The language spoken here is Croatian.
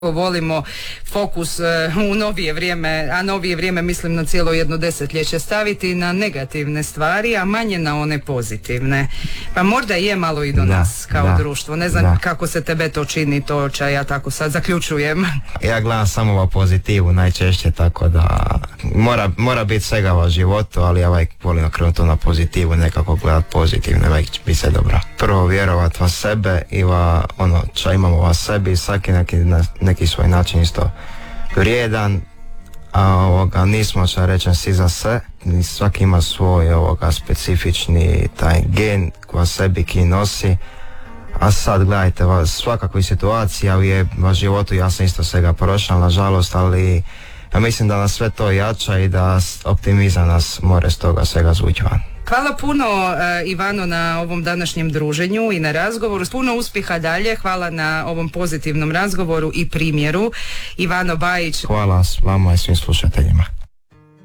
volimo fokus u novije vrijeme, a novije vrijeme mislim na cijelo jedno desetljeće, staviti na negativne stvari, a manje na one pozitivne. Pa možda je malo i do nas kao društvo. Ne znam kako se tebe to čini, to ja tako sad zaključujem. Ja gledam samo pozitivu najčešće, tako da mora biti svega u životu, ali ja volim okrenuti na pozitivu, nekako gledat pozitivno, bi se dobro. Prvo vjerovat va sebe i ono čo imamo va sebi, svaki neki svoj način isto vrijedan, a nismo čo rečem svi za sve, svaki ima svoj specifični taj gen koja sebi ki nosi. A sad gledajte, svakakvih situacija je u životu, ja sam isto svega prošao nažalost, ali ja mislim da nas sve to jača i da optimizam nas more s toga svega zvuči van. Hvala puno Ivano na ovom današnjem druženju i na razgovoru. Puno uspjeha dalje, hvala na ovom pozitivnom razgovoru i primjeru. Ivano Bajić. Hvala vama i svim slušateljima.